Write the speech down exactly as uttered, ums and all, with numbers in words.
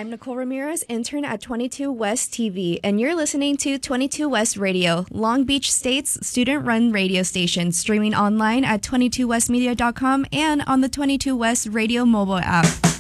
I'm Nicole Ramirez, intern at twenty-two West T V, and you're listening to twenty-two West Radio, Long Beach State's student-run radio station, streaming online at twenty-two west media dot com and on the twenty-two West Radio mobile app.